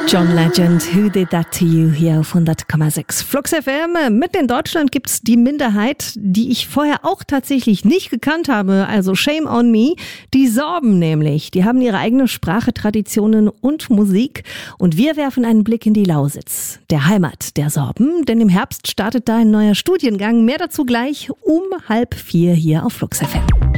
John Legend, Who Did That To You, hier auf 100,6 Flux FM. Mitten in Deutschland gibt's die Minderheit, die ich vorher auch tatsächlich nicht gekannt habe, also shame on me, die Sorben nämlich. Die haben ihre eigene Sprache, Traditionen und Musik und wir werfen einen Blick in die Lausitz, der Heimat der Sorben, denn im Herbst startet da ein neuer Studiengang. Mehr dazu gleich um 3:30 hier auf Flux FM.